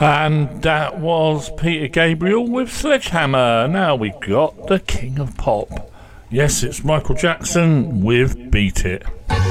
And that was Peter Gabriel with Sledgehammer. Now we got the King of Pop. Yes, it's Michael Jackson with Beat It.